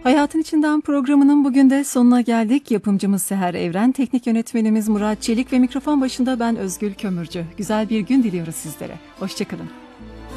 Hayatın İçinden programının bugün de sonuna geldik. Yapımcımız Seher Evren, teknik yönetmenimiz Murat Çelik ve mikrofon başında ben Özgül Kömürcü. Güzel bir gün diliyoruz sizlere. Hoşçakalın.